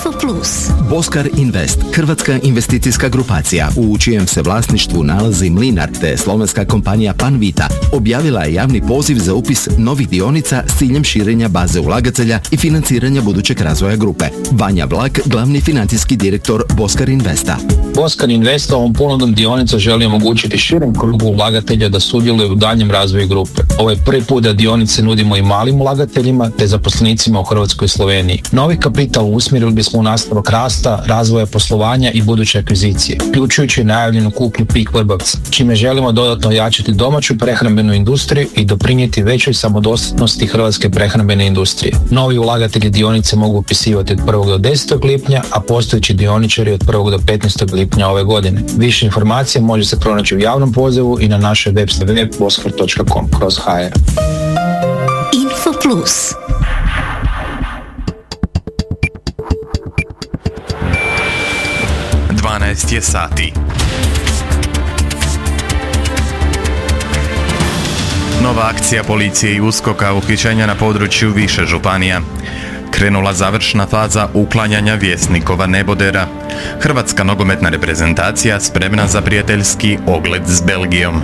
Info Plus. Boskar Invest, hrvatska investicijska grupacija u čijem se vlasništvu nalazi Mlinar te slovenska kompanija Panvita, objavila je javni poziv za upis novih dionica s ciljem širenja baze ulagatelja i financiranja budućeg razvoja grupe. Vanja Vlak, glavni financijski direktor Boskar Investa. Boskar Invest ovom ponudom dionica želi omogućiti širem krugu ulagatelja da sudjeluju u daljem razvoju grupe. Ovo je prvi put da dionice nudimo i malim ulagateljima te zaposlenicima u Hrvatskoj i Sloveniji. Novi kapital usmjerili bismo u nastavak rasta, razvoja poslovanja i buduće akvizicije, uključujući najavljenu kupnju PIK Vrbovca, čime želimo dodatno ojačati domaću prehrambenu industriju i doprinijeti većoj samodostatnosti hrvatske prehrambene industrije. Novi ulagatelji dionice mogu upisivati od 1. do 10. lipnja, a postojeći dioničari od 1. do 15. lipnja ove godine. Više informacija može se pronaći u javnom pozivu i na našoj web stranici boskar.com/hr. Info Plus. Je sati. Nova akcija policije i USKOK-a uhićenja na području više županija. Krenula završna faza uklanjanja Vjesnikova nebodera. Hrvatska nogometna reprezentacija spremna za prijateljski ogled s Belgijom.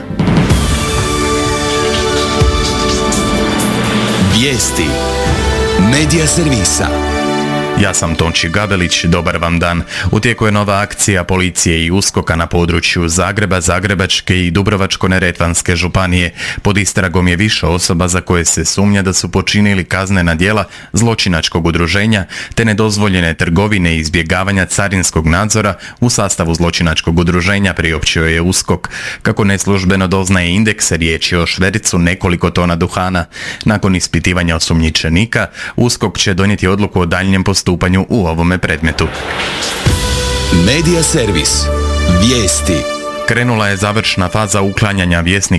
Vijesti Medija servisa. Ja sam Tonči Gabelić, dobar vam dan. U tijeku je nova akcija policije i USKOK-a na području Zagreba, Zagrebačke i Dubrovačko-neretvanske županije. Pod istragom je više osoba za koje se sumnja da su počinili kaznena djela zločinačkog udruženja te nedozvoljene trgovine i izbjegavanja carinskog nadzora u sastavu zločinačkog udruženja, priopćio je USKOK. Kako neslužbeno doznaje Indeks, riječ je o švercu nekoliko tona duhana. Nakon ispitivanja osumnjičenika, USKOK će donijeti odluku o daljnjem postupanju u ovome predmetu. Medija servis. Vijesti. Krenula je završna faza uklanjanja Vjesnikova